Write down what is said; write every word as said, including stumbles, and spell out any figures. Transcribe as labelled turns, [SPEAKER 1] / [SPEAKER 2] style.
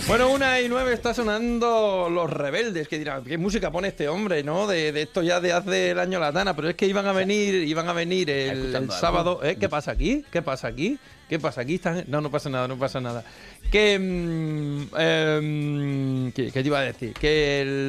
[SPEAKER 1] Bueno, una y nueve está sonando Los Rebeldes, que dirán, ¿qué música pone este hombre, no? De, de esto ya de hace el año Latana, pero es que iban a venir, iban a venir el, el sábado. ¿Eh? ¿Qué pasa aquí? ¿Qué pasa aquí? ¿Qué pasa aquí? ¿Están? No, no pasa nada, no pasa nada. Que, mm, eh, ¿qué, qué te iba a decir? Que el